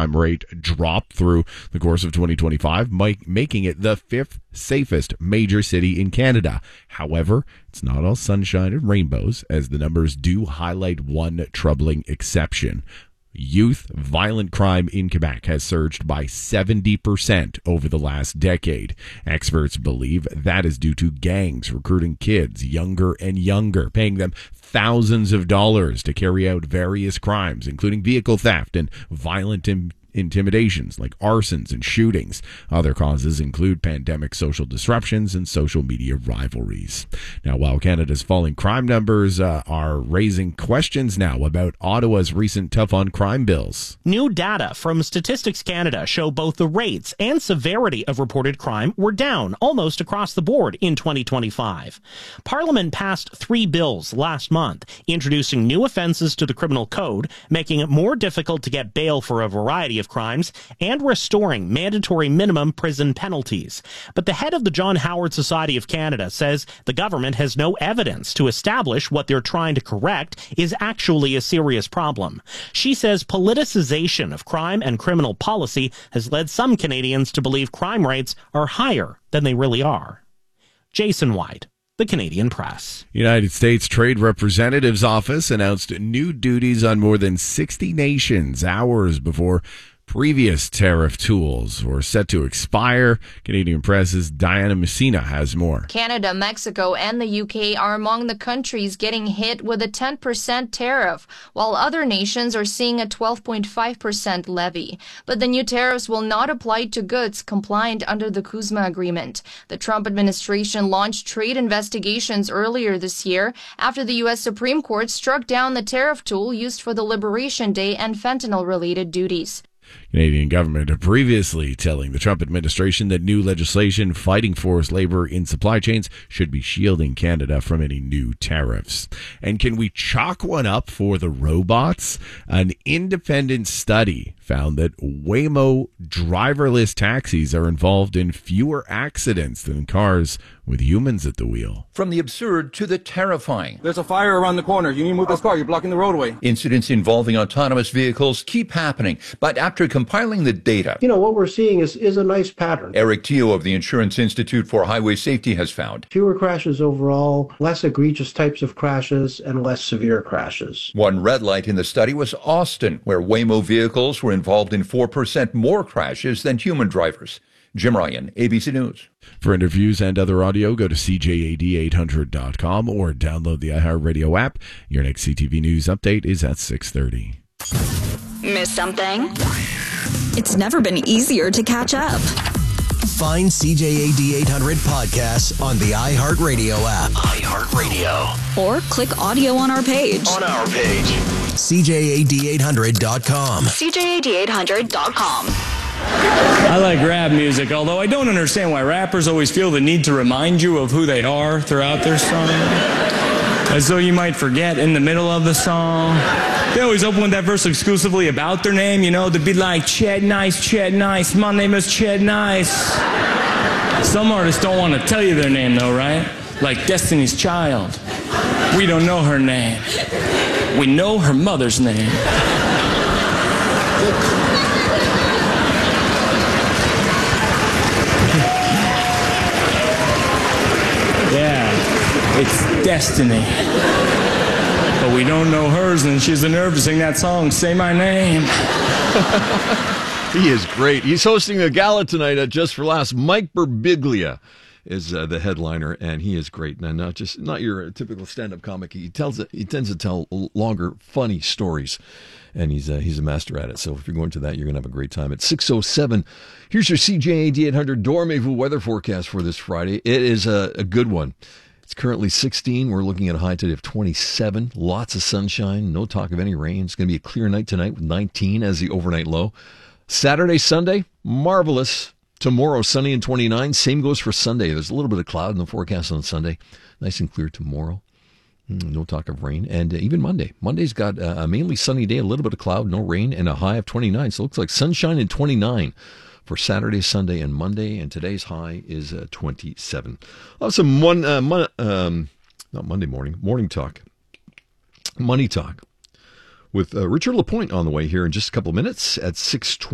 crime rate dropped through the course of 2025, making it the fifth safest major city in Canada. However, it's not all sunshine and rainbows, as the numbers do highlight one troubling exception. Youth violent crime in Quebec has surged by 70% over the last decade. Experts believe that is due to gangs recruiting kids younger and younger, paying them thousands of dollars to carry out various crimes, including vehicle theft and violent intimidations like arsons and shootings. Other causes include pandemic social disruptions and social media rivalries. Now, while Canada's falling crime numbers are raising questions now about Ottawa's recent tough-on-crime bills. New data from Statistics Canada show both the rates and severity of reported crime were down almost across the board in 2025. Parliament passed 3 bills last month, introducing new offenses to the criminal code, making it more difficult to get bail for a variety of crimes, and restoring mandatory minimum prison penalties. But the head of the John Howard Society of Canada says the government has no evidence to establish what they're trying to correct is actually a serious problem. She says politicization of crime and criminal policy has led some Canadians to believe crime rates are higher than they really are. Jason White, The Canadian Press. United States Trade Representative's Office announced new duties on more than 60 nations hours before previous tariff tools were set to expire. Canadian Press's Diana Messina has more. Canada, Mexico, and the UK are among the countries getting hit with a 10% tariff, while other nations are seeing a 12.5% levy. But the new tariffs will not apply to goods compliant under the CUSMA agreement. The Trump administration launched trade investigations earlier this year after the U.S. Supreme Court struck down the tariff tool used for the Liberation Day and fentanyl-related duties. Canadian government previously telling the Trump administration that new legislation fighting forced labor in supply chains should be shielding Canada from any new tariffs. And can we chalk one up for the robots? An independent study found that Waymo driverless taxis are involved in fewer accidents than cars with humans at the wheel. From the absurd to the terrifying. There's a fire around the corner. You need to move this car. You're blocking the roadway. Incidents involving autonomous vehicles keep happening. But after compiling the data, what we're seeing is a nice pattern. Eric Teo of the Insurance Institute for Highway Safety has found fewer crashes overall, less egregious types of crashes, and less severe crashes. One red light in the study was Austin, where Waymo vehicles were involved in 4% more crashes than human drivers. Jim Ryan, ABC News. For interviews and other audio, go to CJAD800.com or download the iHeartRadio app. Your next CTV News update is at 6:30. Miss something? It's never been easier to catch up. Find CJAD 800 podcasts on the iHeartRadio app. iHeartRadio. Or click audio on our page. CJAD800.com. CJAD800.com. I like rap music, although I don't understand why rappers always feel the need to remind you of who they are throughout their song. As though you might forget in the middle of the song. They always open with that verse exclusively about their name, to be like, Ched Nice, my name is Ched Nice. Some artists don't want to tell you their name though, right? Like Destiny's Child. We don't know her name. We know her mother's name. Yeah, it's Destiny. But we don't know hers, and she has the nerve to sing that song, Say My Name. He is great. He's hosting a gala tonight at Just for Laughs. Mike Birbiglia is the headliner, and he is great. And not your typical stand-up comic. He tends to tell longer, funny stories, and he's a master at it. So if you're going to that, you're going to have a great time. At 6:07, here's your CJAD 800 Dormez-vous weather forecast for this Friday. It is a good one. It's currently 16. We're looking at a high today of 27. Lots of sunshine. No talk of any rain. It's going to be a clear night tonight with 19 as the overnight low. Saturday, Sunday, marvelous. Tomorrow, sunny and 29. Same goes for Sunday. There's a little bit of cloud in the forecast on Sunday. Nice and clear tomorrow. No talk of rain. And even Monday. Monday's got a mainly sunny day, a little bit of cloud, no rain, and a high of 29. So it looks like sunshine and 29 for Saturday, Sunday, and Monday. And today's high is 27. I'll have some not Monday morning talk. Money talk with Richard Lapointe on the way here in just a couple of minutes at 6:20.